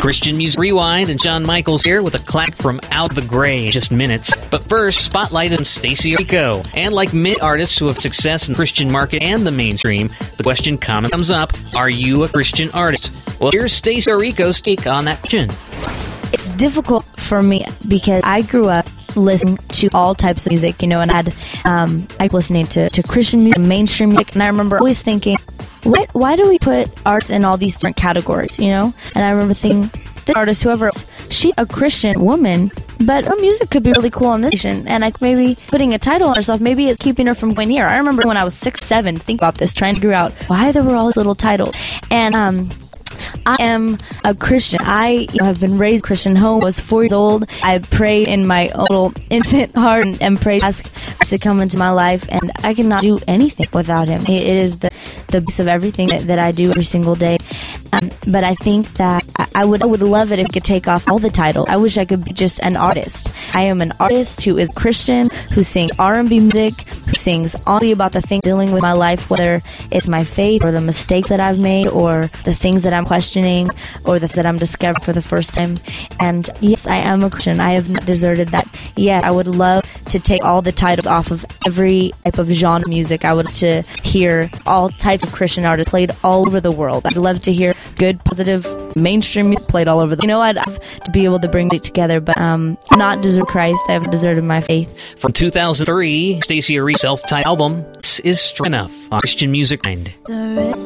Christian Music Rewind, and John Michaels here with a clack from Out the Grave in just minutes. But first, Spotlight on Stacey Orrico. And like many artists who have success in the Christian market and the mainstream, the question comes up, are you a Christian artist? Well, here's Stacey Orrico's take on that question. It's difficult for me because I grew up listening to all types of music, and I was listening to Christian music, mainstream music, and I remember always thinking, why do we put artists in all these different categories, And I remember thinking, the artist, whoever else, she's a Christian woman, but her music could be really cool on this station, and maybe putting a title on herself, maybe it's keeping her from going here. I remember when I was 6, 7, think about this, trying to figure out why there were all these little titles, and I am a Christian. I have been raised Christian home. I was 4 years old. I prayed in my own little innocent heart and prayed, ask to come into my life, and I cannot do anything without him. It is the base of everything that I do every single day. But I think that I would love it if I could take off all the title. I wish I could be just an artist. I am an artist who is Christian, who sings R&B music, who sings only about the things dealing with my life, whether it's my faith or the mistakes that I've made or the things that I'm questioning or the things that I'm discovering for the first time. And yes, I am a Christian. I have not deserted that. Yeah, I would love to take all the titles off of every type of genre of music. I would love to hear all types of Christian artists played all over the world. I'd love to hear good, positive, mainstream music played all over the world. I'd love to be able to bring it together, but not desert Christ. I haven't deserted my faith. From 2003, Stacey Orrico's self-titled album, This Is Strong Enough on Christian Music Mind.